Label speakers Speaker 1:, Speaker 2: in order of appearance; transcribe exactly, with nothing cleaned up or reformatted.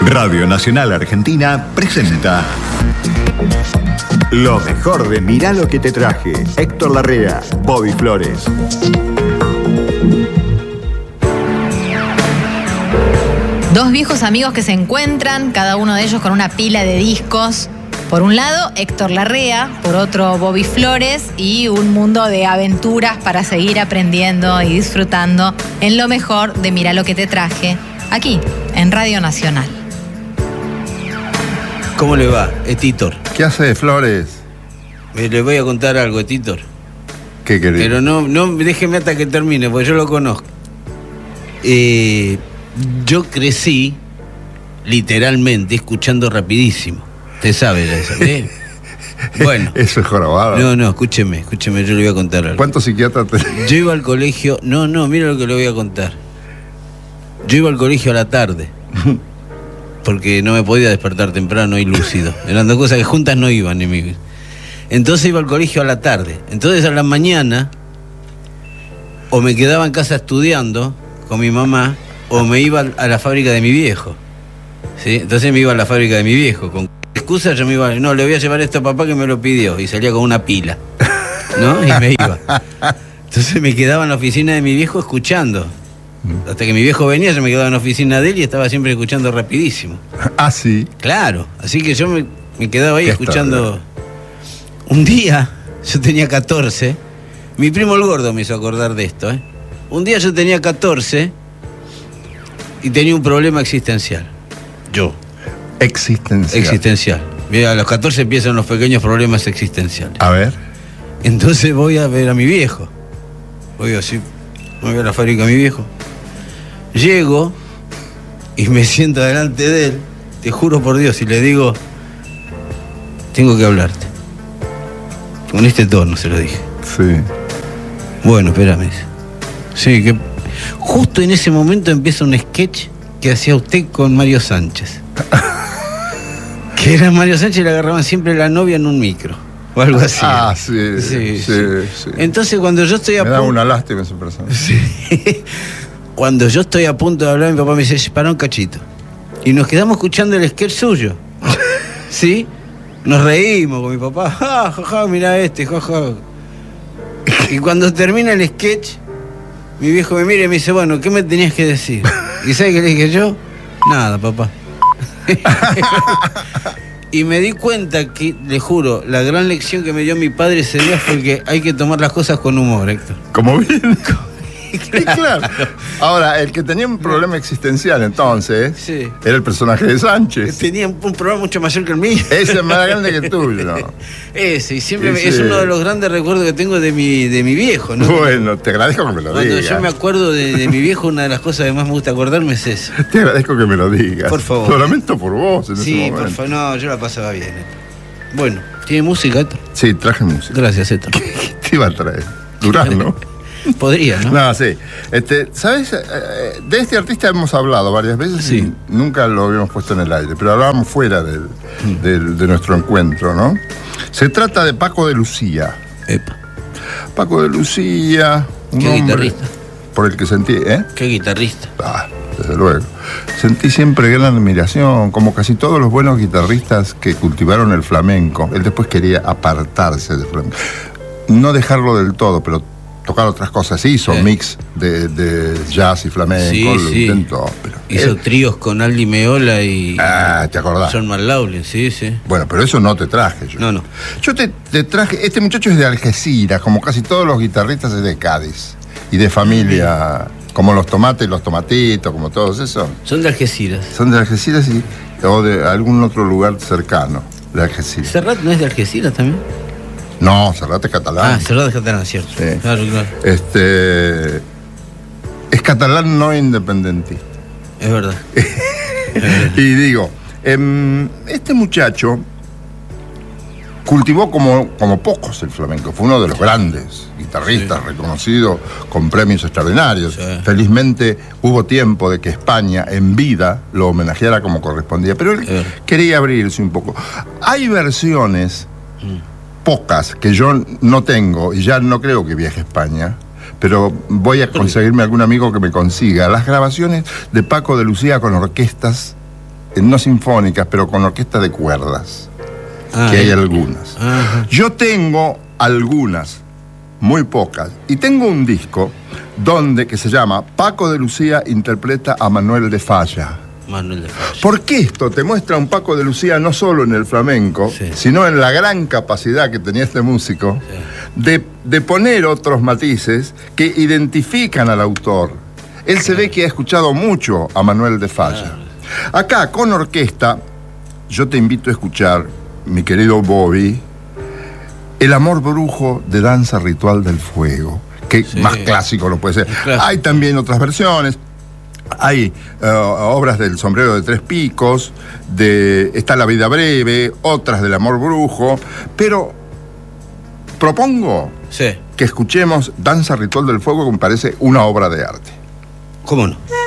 Speaker 1: Radio Nacional Argentina presenta lo mejor de Mirá lo que te traje. Héctor Larrea, Bobby Flores.
Speaker 2: Dos viejos amigos que se encuentran, cada uno de ellos con una pila de discos. Por un lado, Héctor Larrea, por otro, Bobby Flores, y un mundo de aventuras para seguir aprendiendo y disfrutando en lo mejor de Mirá lo que te traje, aquí, en Radio Nacional.
Speaker 3: ¿Cómo le va, Etitor?
Speaker 4: ¿Qué hace, Flores?
Speaker 3: Me le voy a contar algo, Etitor.
Speaker 4: ¿Qué querés?
Speaker 3: Pero no, no déjeme hasta que termine, porque yo lo conozco. Eh, yo crecí, literalmente, escuchando Rapidísimo. Usted sabe eso, ¿eh? Bueno.
Speaker 4: Eso es jorobado.
Speaker 3: No, no, escúcheme, escúcheme, yo le voy a contar algo.
Speaker 4: ¿Cuántos psiquiatras tenés?
Speaker 3: Yo iba al colegio... No, no, mira lo que le voy a contar. Yo iba al colegio a la tarde. Porque no me podía despertar temprano y lúcido. Eran dos cosas que juntas no iban, ni mi... Entonces iba al colegio a la tarde. Entonces a la mañana, o me quedaba en casa estudiando con mi mamá, o me iba a la fábrica de mi viejo. ¿Sí? Entonces me iba a la fábrica de mi viejo. Con excusa yo me iba, no, le voy a llevar esto a papá que me lo pidió. Y salía con una pila, ¿no? Y me iba. Entonces me quedaba en la oficina de mi viejo escuchando. Hasta que mi viejo venía, yo me quedaba en la oficina de él y estaba siempre escuchando Rapidísimo.
Speaker 4: Ah, sí.
Speaker 3: Claro, así que yo me, me quedaba ahí escuchando. Un día, yo tenía catorce, mi primo el gordo me hizo acordar de esto, ¿eh? Un día yo tenía catorce y tenía un problema existencial. Yo.
Speaker 4: Existencial.
Speaker 3: Existencial. Mira, a los catorce empiezan los pequeños problemas existenciales.
Speaker 4: A ver.
Speaker 3: Entonces voy a ver a mi viejo. Voy así, voy a la fábrica de mi viejo. Llego y me siento delante de él, te juro por Dios, y le digo, tengo que hablarte. Con este tono se lo dije.
Speaker 4: Sí.
Speaker 3: Bueno, espérame. Sí, que justo en ese momento empieza un sketch que hacía usted con Mario Sánchez. Que era Mario Sánchez y le agarraban siempre la novia en un micro. O algo así.
Speaker 4: Ah, sí.
Speaker 3: Sí,
Speaker 4: Sí,
Speaker 3: sí.
Speaker 4: sí.
Speaker 3: Entonces cuando yo estoy a
Speaker 4: Me da
Speaker 3: punto...
Speaker 4: una lástima esa persona.
Speaker 3: Sí. Cuando yo estoy a punto de hablar, mi papá me dice, para un cachito. Y nos quedamos escuchando el sketch suyo. ¿Sí? Nos reímos con mi papá. Ja, ja, ja, mirá este, ja, ja. Y cuando termina el sketch, mi viejo me mira y me dice, bueno, ¿qué me tenías que decir? ¿Y sabes qué le dije yo? Nada, papá. Y me di cuenta que, le juro, la gran lección que me dio mi padre ese día fue que hay que tomar las cosas con humor, Héctor.
Speaker 4: Como bien. Claro. Claro. Ahora, el que tenía un problema existencial entonces,
Speaker 3: sí,
Speaker 4: era el personaje de Sánchez.
Speaker 3: Tenía un problema mucho mayor que el mío.
Speaker 4: Ese es más grande que el tuyo, ¿no?
Speaker 3: Ese, y siempre
Speaker 4: Ese...
Speaker 3: me, es uno de los grandes recuerdos que tengo de mi, de mi viejo, ¿no?
Speaker 4: Bueno, te agradezco que me lo
Speaker 3: Cuando
Speaker 4: digas.
Speaker 3: yo me acuerdo de, de mi viejo, una de las cosas que más me gusta acordarme es eso.
Speaker 4: Te agradezco que me lo digas.
Speaker 3: Por favor.
Speaker 4: Lo lamento por vos en
Speaker 3: Sí,
Speaker 4: ese
Speaker 3: por
Speaker 4: momento.
Speaker 3: favor, no, yo la pasaba bien. ¿eh? Bueno, ¿tiene música, Héctor?
Speaker 4: Sí, traje música.
Speaker 3: Gracias, Héctor.
Speaker 4: ¿Qué te iba a traer? Durazno.
Speaker 3: Podría, ¿no?
Speaker 4: No, sí. Este, ¿sabes? De este artista hemos hablado varias veces,
Speaker 3: sí,
Speaker 4: y nunca lo habíamos puesto en el aire, pero hablábamos fuera del, mm. del, de nuestro encuentro, ¿no? Se trata de Paco de Lucía.
Speaker 3: Epa.
Speaker 4: Paco de Lucía, un
Speaker 3: ¿Qué
Speaker 4: hombre
Speaker 3: guitarrista?
Speaker 4: Por el que sentí, ¿eh?
Speaker 3: ¿Qué guitarrista?
Speaker 4: Ah, desde luego. Sentí siempre gran admiración, como casi todos los buenos guitarristas que cultivaron el flamenco. Él después quería apartarse del flamenco. No dejarlo del todo, pero tocar otras cosas. Hizo
Speaker 3: eh.
Speaker 4: mix de, de jazz y flamenco,
Speaker 3: sí,
Speaker 4: lo
Speaker 3: sí.
Speaker 4: intentó. Pero
Speaker 3: hizo
Speaker 4: él...
Speaker 3: tríos con Aldi Meola y...
Speaker 4: Ah, ¿te acordás?
Speaker 3: John McLaughlin, sí, sí.
Speaker 4: Bueno, pero eso no te traje yo.
Speaker 3: No, no.
Speaker 4: Yo te, te traje... Este muchacho es de Algeciras, como casi todos los guitarristas es de Cádiz. Y de familia, como los tomates, los tomatitos, como todos esos.
Speaker 3: Son de Algeciras.
Speaker 4: Son de Algeciras y, o de algún otro lugar cercano de Algeciras.
Speaker 3: ¿Serrat no es de Algeciras también?
Speaker 4: No, Serrat es catalán.
Speaker 3: Ah, Serrat es catalán, cierto.
Speaker 4: Sí.
Speaker 3: Claro, claro.
Speaker 4: Este, es catalán no independentista.
Speaker 3: Es verdad.
Speaker 4: Y digo, eh, este muchacho cultivó como, como pocos el flamenco. Fue uno de los grandes guitarristas, sí, reconocido con premios extraordinarios. Sí. Felizmente hubo tiempo de que España en vida lo homenajeara como correspondía, pero él sí. quería abrirse un poco. Hay versiones, mm. pocas, que yo no tengo y ya no creo que viaje a España, pero voy a conseguirme algún amigo que me consiga las grabaciones de Paco de Lucía con orquestas eh, no sinfónicas, pero con orquesta de cuerdas,
Speaker 3: Ah,
Speaker 4: que hay
Speaker 3: eh.
Speaker 4: algunas.
Speaker 3: Ajá.
Speaker 4: Yo tengo algunas, muy pocas, y tengo un disco donde que se llama Paco de Lucía interpreta a Manuel de Falla.
Speaker 3: Manuel de Falla.
Speaker 4: Porque esto te muestra un Paco de Lucía no solo en el flamenco,
Speaker 3: Sí.
Speaker 4: sino en la gran capacidad que tenía este músico de, de poner otros matices que identifican al autor. Él se ve que ha escuchado mucho a Manuel de Falla. Acá, con orquesta, yo te invito a escuchar, mi querido Bobby, El amor brujo de Danza Ritual del Fuego, que
Speaker 3: Sí.
Speaker 4: más clásico no puede ser.
Speaker 3: Clásico.
Speaker 4: Hay también otras versiones. Hay uh, obras del Sombrero de Tres Picos, de está La Vida Breve, otras del Amor Brujo, pero propongo
Speaker 3: Sí.
Speaker 4: que escuchemos Danza Ritual del Fuego, que me parece una obra de arte.
Speaker 3: ¿Cómo no?